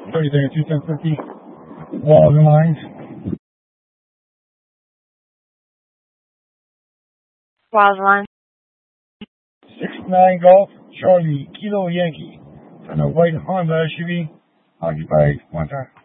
30 there, 21050. Walls and lines. Walls and lines. 69 Golf, Charlie, Kilo Yankee. And a white Honda SUV, occupied one time.